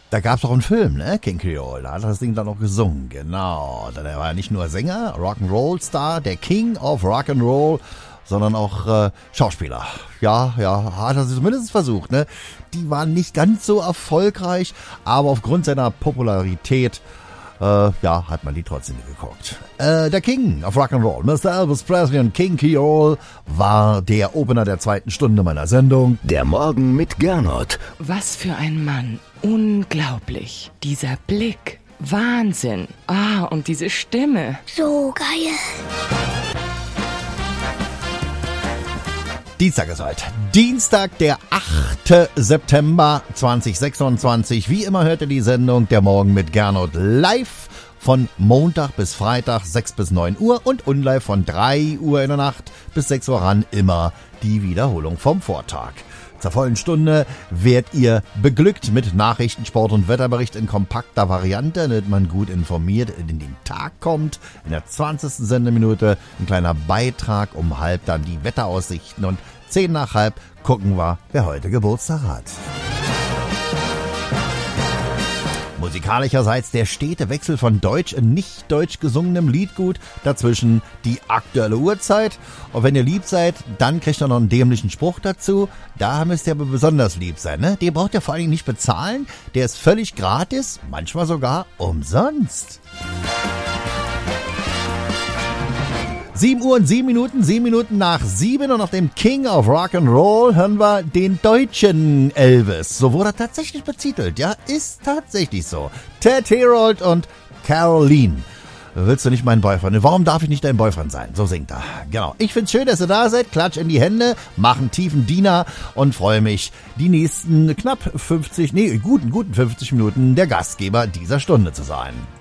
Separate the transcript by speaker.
Speaker 1: Da gab's auch einen Film, ne? King Creole, da hat er das Ding dann noch gesungen, genau. Der war ja nicht nur Sänger, Rock'n'Roll-Star, der King of Rock'n'Roll, sondern auch Schauspieler. Ja, hat er zumindest versucht, ne? Die waren nicht ganz so erfolgreich, aber aufgrund seiner Popularität hat man die trotzdem geguckt. Der King of Rock'n'Roll, Mr. Elvis Presley und King Creole war der Opener der 2. Stunde meiner Sendung.
Speaker 2: Der Morgen mit Gernot.
Speaker 3: Was für ein Mann. Unglaublich. Dieser Blick. Wahnsinn. Und diese Stimme.
Speaker 4: So geil.
Speaker 1: Dienstag ist heute. Dienstag, der 8. September 2026. Wie immer hört ihr die Sendung Der Morgen mit Gernot live von Montag bis Freitag 6 bis 9 Uhr und unlive von 3 Uhr in der Nacht bis 6 Uhr ran. Immer die Wiederholung vom Vortag. Zur vollen Stunde werdet ihr beglückt mit Nachrichten, Sport und Wetterbericht in kompakter Variante, damit man gut informiert in den Tag kommt. In der 20. Sendeminute ein kleiner Beitrag, um 12:30 dann die Wetteraussichten und 10:50 gucken wir, wer heute Geburtstag hat. Musikalischerseits der stete Wechsel von deutsch und nicht deutsch gesungenem Liedgut, dazwischen die aktuelle Uhrzeit. Und wenn ihr lieb seid, dann kriegt ihr noch einen dämlichen Spruch dazu. Da müsst ihr aber besonders lieb sein, ne? Den braucht ihr vor allen Dingen nicht bezahlen. Der ist völlig gratis, manchmal sogar umsonst. 7 Uhr und 7 Minuten, 7 Minuten nach 7 und auf dem King of Rock'n'Roll hören wir den deutschen Elvis. So wurde er tatsächlich betitelt, ja, ist tatsächlich so. Ted Herold und Caroline. Willst du nicht mein Boyfriend? Warum darf ich nicht dein Boyfriend sein? So singt er. Genau. Ich find's schön, dass ihr da seid. Klatsch in die Hände, mach einen tiefen Diener und freue mich, die nächsten guten 50 Minuten der Gastgeber dieser Stunde zu sein.